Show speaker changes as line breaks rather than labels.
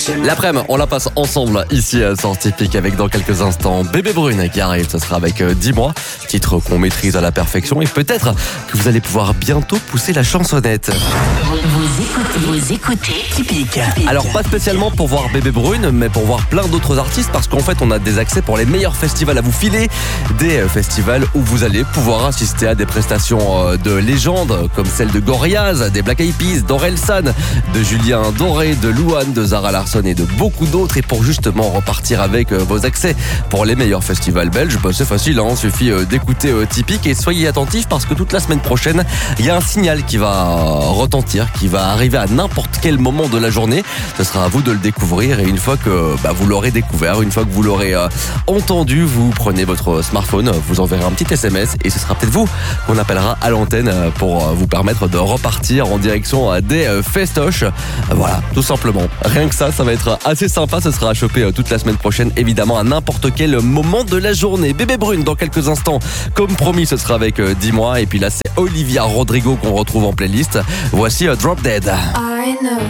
L'après-midi, on la passe ensemble ici sur Typique avec dans quelques instants Bébé Brune qui arrive. Ce sera avec 10 mois, titre qu'on maîtrise à la perfection et peut-être que vous allez pouvoir bientôt pousser la chansonnette.
Vous écoutez Typique.
Alors pas spécialement pour voir Bébé Brune, mais pour voir plein d'autres artistes parce qu'en fait on a des accès pour les meilleurs festivals à vous filer. Des festivals où vous allez pouvoir assister à des prestations de légende comme celle de Gorillaz, des Black Eyed Peas, d'Orelsan, de Julien Doré, de Louane, de Zara Larsson et de beaucoup d'autres. Et pour justement repartir avec vos accès pour les meilleurs festivals belges, c'est facile, il suffit d'écouter Typique et soyez attentifs parce que toute la semaine prochaine, il y a un signal qui va retentir, qui va arriver à n'importe quel moment de la journée. Ce sera à vous de le découvrir et une fois que vous l'aurez découvert, une fois que vous l'aurez entendu, vous prenez votre smartphone, vous enverrez un petit SMS et ce sera peut-être vous qu'on appellera à l'antenne pour vous permettre de repartir en direction des festoches. Voilà, tout simplement. Rien que ça va être assez sympa. Ce sera à choper toute la semaine prochaine, évidemment, à n'importe quel moment de la journée. Bébé Brune, dans quelques instants. Comme promis, ce sera avec 10 mois. Et puis là, c'est Olivia Rodrigo qu'on retrouve en playlist. Voici Drop Dead.
I know